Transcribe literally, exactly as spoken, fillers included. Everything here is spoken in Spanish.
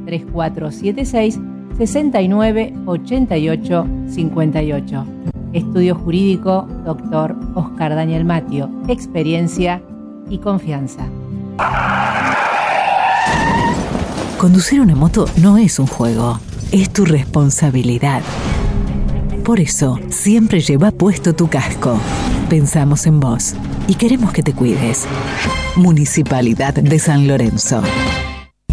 tres cuatro siete seis, seis nueve ocho ocho cinco ocho. Estudio Jurídico, doctor Oscar Daniel Matio. Experiencia y confianza. Conducir una moto no es un juego, es tu responsabilidad. Por eso, siempre lleva puesto tu casco. Pensamos en vos y queremos que te cuides. Municipalidad de San Lorenzo.